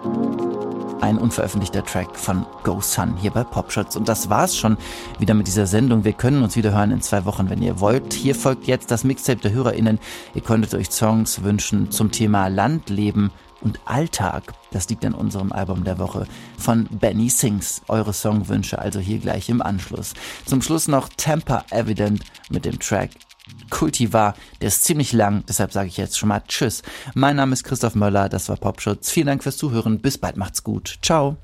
Ein unveröffentlichter Track von Go Sun hier bei Popschutz. Und das war's schon wieder mit dieser Sendung. Wir können uns wieder hören in 2 Wochen, wenn ihr wollt. Hier folgt jetzt das Mixtape der HörerInnen. Ihr könntet euch Songs wünschen zum Thema Landleben und Alltag. Das liegt an unserem Album der Woche von Benny Sings. Eure Songwünsche also hier gleich im Anschluss. Zum Schluss noch Tampa Evident mit dem Track Cultivar. Der ist ziemlich lang, deshalb sage ich jetzt schon mal Tschüss. Mein Name ist Christoph Möller, das war Popschutz. Vielen Dank fürs Zuhören. Bis bald, macht's gut. Ciao.